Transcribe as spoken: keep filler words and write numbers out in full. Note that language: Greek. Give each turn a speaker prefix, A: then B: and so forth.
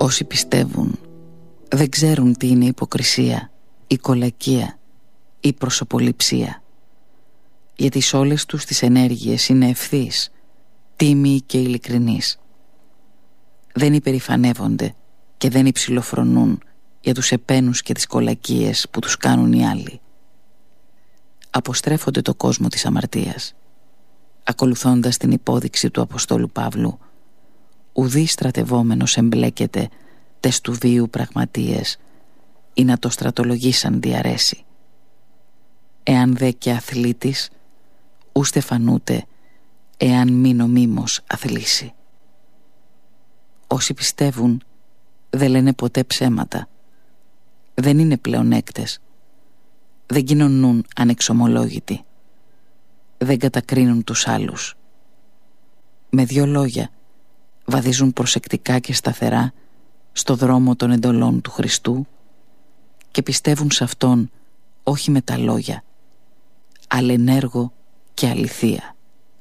A: Όσοι πιστεύουν δεν ξέρουν τι είναι υποκρισία, η κολακία, η προσωποληψία, γιατί σε όλες τους τις ενέργειες είναι ευθύς, τίμοι και ειλικρινείς. Δεν υπερηφανεύονται και δεν υψηλοφρονούν για τους επένους και τις κολακίες που τους κάνουν οι άλλοι. Αποστρέφονται το κόσμο της αμαρτίας, ακολουθώντας την υπόδειξη του Αποστόλου Παύλου, ουδή στρατευόμενος εμπλέκεται τες του βίου πραγματίες ή να το στρατολογήσαν διαρρέσει. Εάν δε και αθλήτης, ου στεφανούται εάν μη νομίμως αθλήσει. Όσοι πιστεύουν δεν λένε ποτέ ψέματα, δεν είναι πλεονέκτες, δεν κοινωνούν ανεξομολόγητοι, δεν κατακρίνουν τους άλλους. Με δύο λόγια βαδίζουν προσεκτικά και σταθερά στο δρόμο των εντολών του Χριστού και πιστεύουν σε Αυτόν όχι με τα λόγια, αλλά ενέργο και αληθεία.